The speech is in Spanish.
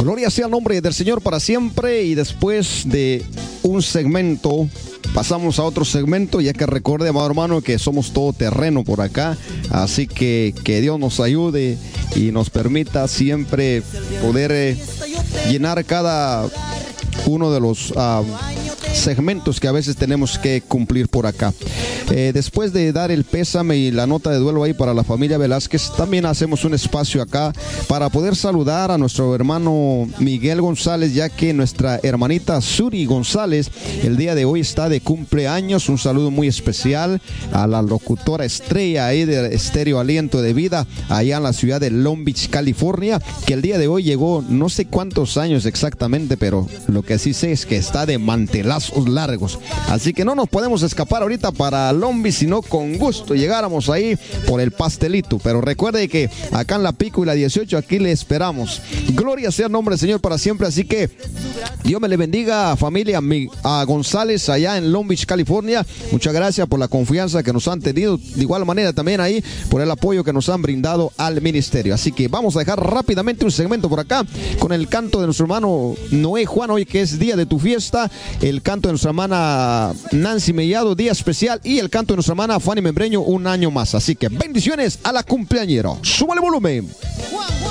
Gloria sea el nombre del Señor para siempre. Y después de un segmento, pasamos a otro segmento, ya que recuerde, amado hermano, que somos todo terreno por acá. Así que Dios nos ayude y nos permita siempre poder llenar cada uno de los segmentos que a veces tenemos que cumplir por acá. Después de dar el pésame y la nota de duelo ahí para la familia Velázquez, también hacemos un espacio acá para poder saludar a nuestro hermano Miguel González, ya que nuestra hermanita Suri González el día de hoy está de cumpleaños. Un saludo muy especial a la locutora estrella ahí de Estéreo Aliento de Vida, allá en la ciudad de Long Beach, California, que el día de hoy llegó no sé cuántos años exactamente, pero lo que sí sé es que está de mantelazos largos. Así que no nos podemos escapar ahorita para Long Beach, sino con gusto llegáramos ahí por el pastelito. Pero recuerde que acá en La Pico y la 18, aquí le esperamos. Gloria sea el nombre del Señor para siempre. Así que Dios me le bendiga, familia a González allá en Long Beach, California. Muchas gracias por la confianza que nos han tenido. De igual manera también ahí por el apoyo que nos han brindado al ministerio. Así que vamos a dejar rápidamente un segmento por acá con el canto de nuestro hermano Noé Juan, hoy que es día de tu fiesta. El canto de nuestra hermana Nancy Mellado, día especial. Y el canto de nuestra hermana Fanny Membreño, un año más. Así que bendiciones a la cumpleañera. Súbale volumen.